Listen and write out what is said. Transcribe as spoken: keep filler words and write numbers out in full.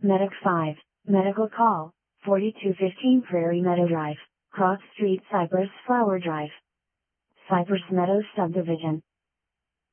Medic five, Medical Call, forty-two fifteen Prairie Meadow Drive, Cross Street, Cypress Flower Drive. Cypress Meadows Subdivision.